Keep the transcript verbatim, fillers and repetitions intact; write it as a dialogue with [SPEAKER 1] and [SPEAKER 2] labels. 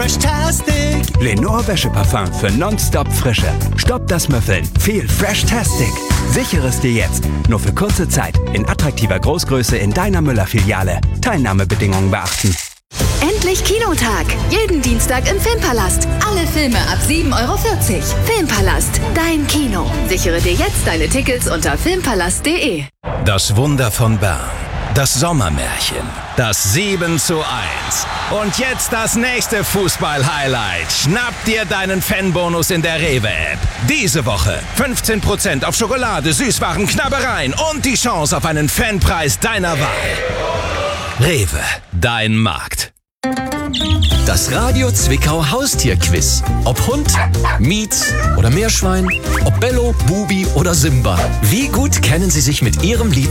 [SPEAKER 1] Freshtastic!
[SPEAKER 2] Lenore Wäscheparfum für nonstop Frische. Stopp das Müffeln. Viel Freshtastic. Sichere es dir jetzt. Nur für kurze Zeit. In attraktiver Großgröße in deiner Müller-Filiale. Teilnahmebedingungen beachten.
[SPEAKER 3] Endlich Kinotag. Jeden Dienstag im Filmpalast. Alle Filme ab sieben Euro vierzig. Filmpalast, dein Kino. Sichere dir jetzt deine Tickets unter filmpalast punkt de.
[SPEAKER 4] Das Wunder von Bern. Das Sommermärchen. Das sieben zu eins. Und jetzt das nächste Fußball-Highlight. Schnapp dir deinen Fanbonus in der Rewe-App. Diese Woche fünfzehn Prozent auf Schokolade, Süßwaren, Knabbereien und die Chance auf einen Fanpreis deiner Wahl. Rewe, dein Markt.
[SPEAKER 5] Das Radio Zwickau Haustierquiz. Ob Hund, Mietz oder Meerschwein, ob Bello, Bubi oder Simba. Wie gut kennen Sie sich mit Ihrem Lied